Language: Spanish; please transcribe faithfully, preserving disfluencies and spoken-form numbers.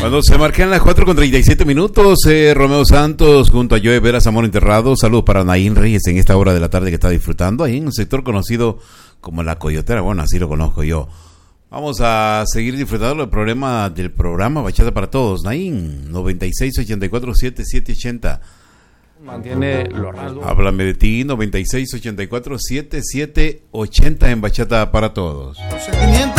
Cuando se marcan las cuatro con treinta y siete minutos, eh, Romeo Santos junto a Joe Veras, Amor Enterrado. Saludos para Naín Reyes en esta hora de la tarde que está disfrutando ahí en un sector conocido como La Coyotera. Bueno, así lo conozco yo. Vamos a seguir disfrutando del programa del programa Bachata para Todos. Naín, noventa y seis ochenta y cuatro setenta y siete ochenta. Mantiene los rasgos. Háblame de ti, noventa y seis ochenta y cuatro setenta y siete ochenta en Bachata para Todos.